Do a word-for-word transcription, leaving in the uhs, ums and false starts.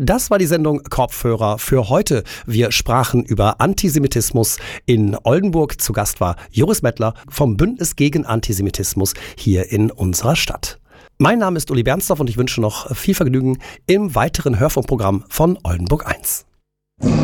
Das war die Sendung Kopfhörer für heute. Wir sprachen über Antisemitismus in Oldenburg. Zu Gast war Joris Mettler vom Bündnis gegen Antisemitismus hier in unserer Stadt. Mein Name ist Uli Bernsdorf und ich wünsche noch viel Vergnügen im weiteren Hörfunkprogramm von Oldenburg eins.